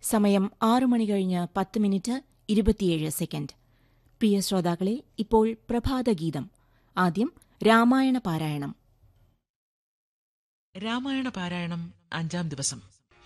സമയം 6:10:27. പ്രിയ ശ്രോതാക്കളെ, ഇപ്പോൾ പ്രഭാതഗീതം. ആദ്യം രാമായണ പാരായണം. രാമായണ പാരായണം 5-ാം ദിവസം.